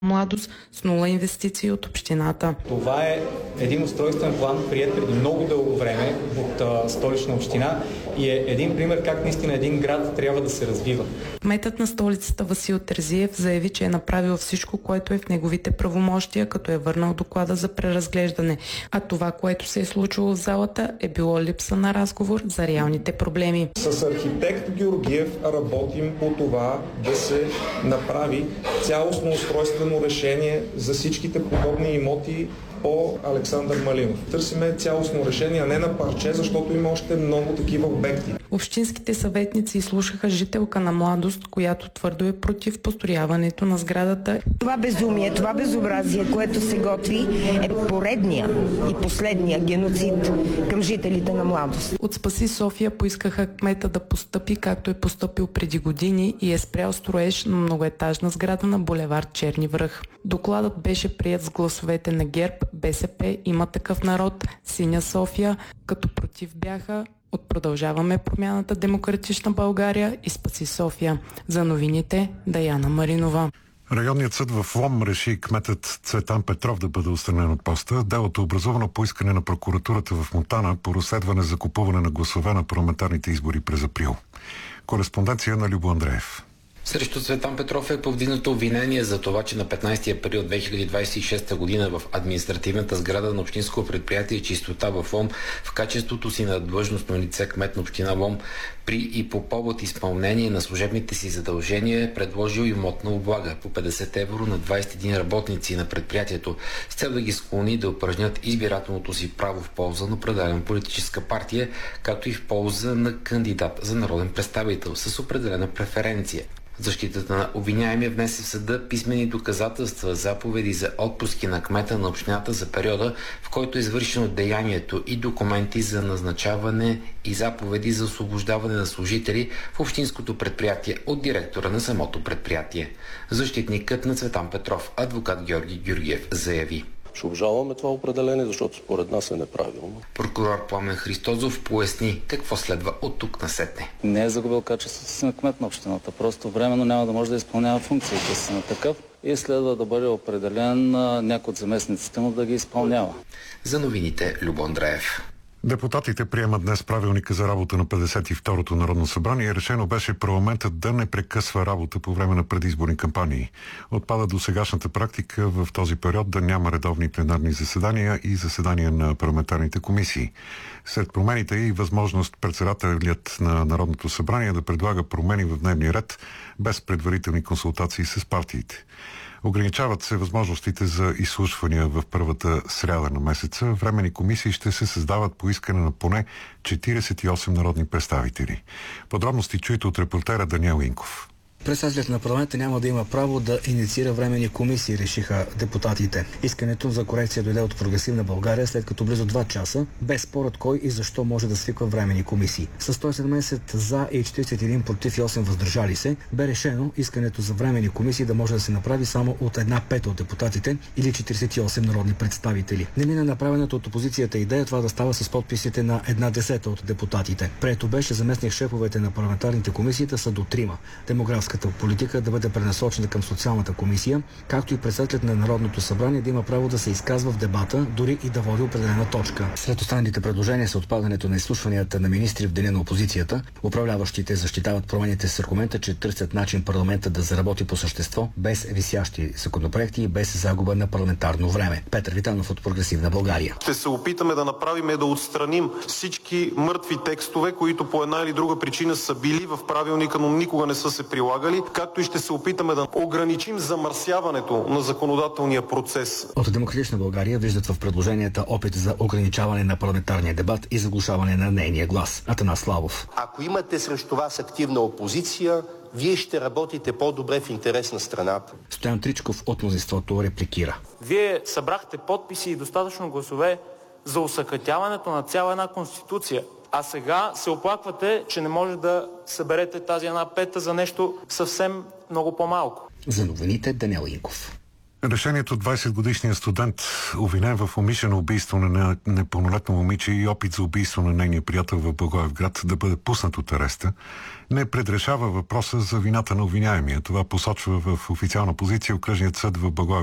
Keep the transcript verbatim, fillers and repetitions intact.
младост с нула инвестиции от общината. Това е един устройствен план, приет преди много дълго време от а, столична община и е един пример как наистина един град трябва да се развива. Кметът на столицата Васил Терзиев заяви, че е направил всичко, което е в неговите правомощия, като е върнал доклада за преразглеждане. А това, което се е случило в залата, е било липса на разговор за реалните проблеми. С архитект Георгиев работим по това да се направи цялостно устройствено решение за всичките подобни имоти по Александър Малинов. Търсиме цялостно решение, а не на парче, защото има още много такива обекти. Общинските съветници изслушаха жителка на Младост, която твърдо е против построяването на сградата. Това безумие, това безобразие, което се готви, е поредния и последния геноцид към жителите на Младост. От Спаси София поискаха кмета да постъпи, както е постъпил преди години и е спрял строеж на многоетажна сграда на булевард Черни връх. Докладът беше приет с гласовете на ГЕРБ, БСП, Има такъв народ, Синя София, като против бяха от Продължаваме промяната, Демократична България и Спаси София. За новините Даяна Маринова. Районният съд в Лом реши кметът Цветан Петров да бъде отстранен от поста. Делото е образувано по искане на прокуратурата в Монтана по разследване за купуване на гласове на парламентарните избори през април. Кореспонденция на Любо Андреев. Срещу Цветан Петров е повдигнато обвинение за това, че на петнайсети април две хиляди двайсет и шеста година в административната сграда на общинско предприятие Чистота в Лом в качеството си на длъжностно лице кмет на община Лом при и по повод изпълнение на служебните си задължения е предложил имотна облага по петдесет евро на двайсет и един работници на предприятието с цел да ги склони да упражнят избирателното си право в полза на определена политическа партия, както и в полза на кандидат за народен представител с определена преференция. Защитата на обвиняемия внесе в съда писмени доказателства, заповеди за отпуски на кмета на общината за периода, в който е извършено деянието и документи за назначаване и заповеди за освобождаване на служители в общинското предприятие от директора на самото предприятие. Защитникът на Цветан Петров, адвокат Георги Георгиев, заяви: Ще обжалваме това определение, защото според нас е неправилно. Прокурор Пламен Христозов поясни какво следва от тук насетне. Не е загубил качеството си на кмет на общината, просто временно няма да може да изпълнява функциите си на такъв и следва да бъде определен някой от заместниците му да ги изпълнява. За новините Любо Андреев. Депутатите приемат днес правилника за работа на петдесет и второто Народно събрание. Решено беше парламентът да не прекъсва работа по време на предизборни кампании. Отпада до сегашната практика в този период да няма редовни пленарни заседания и заседания на парламентарните комисии. Сред промените е и възможност председателят на Народното събрание да предлага промени в дневния ред без предварителни консултации с партиите. Ограничават се възможностите за изслушвания в първата сряда на месеца. Временни комисии ще се създават по искане на поне четирийсет и осем народни представители. Подробности чуйте от репортера Даниел Инков. Председателят на парламента няма да има право да инициира временни комисии, решиха депутатите. Искането за корекция дойде от Прогресивна България, след като близо два часа, без спорът кой и защо може да свиква временни комисии. С сто и седемнайсет за и четирийсет и един против и осем въздържали се, бе решено искането за временни комисии да може да се направи само от една пета от депутатите или четирийсет и осем народни представители. Не мина направената от опозицията идея това да става с подписите на една десета от депутатите. Прието беше заместник шефовете на парламентарните комисии да са до трима. Демографска политика да бъде пренасочена към социалната комисия, както и председателят на Народното събрание да има право да се изказва в дебата, дори и да води определена точка. След останалите предложения са отпадането на изслушванията на министри в деня на опозицията. Управляващите защитават промените с аргумента, че търсят начин парламента да заработи по същество, без висящи законопроекти и без загуба на парламентарно време. Петър Витанов от Прогресивна България. Ще се опитаме да направим е да отстраним всички мъртви текстове, които по една или друга причина са били в правилника, но никога не са се прилагали, както и ще се опитаме да ограничим замърсяването на законодателния процес. От Демократична България виждат в предложенията опит за ограничаване на парламентарния дебат и заглушаване на нейния глас. Атанас Славов. Ако имате срещу вас активна опозиция, вие ще работите по-добре в интерес на страната. Стоян Тричков от мнозинството репликира. Вие събрахте подписи и достатъчно гласове за осакатяването на цяла една конституция. А сега се оплаквате, че не може да съберете тази една пета за нещо съвсем много по-малко. За новините Даниел Инков. Решението двайсетгодишният студент, обвинен в умишлено убийство на непълнолетно момиче и опит за убийство на нейния приятел в Благоевград да бъде пуснат от ареста, не предрешава въпроса за вината на обвиняемия. Това посочва в официална позиция окръжният съд в Благоевград.